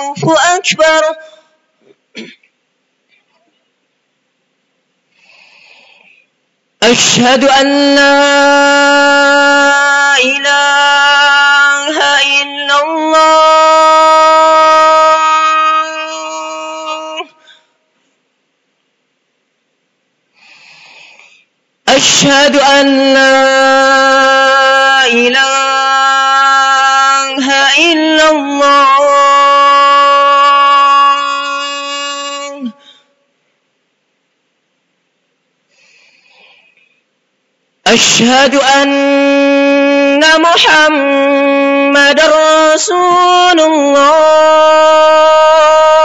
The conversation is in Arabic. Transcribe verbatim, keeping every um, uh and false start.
أكبر. أشهد أن لا إله إلا الله. أشهد أن لا إله إلا الله. أشهد أن محمد رسول الله.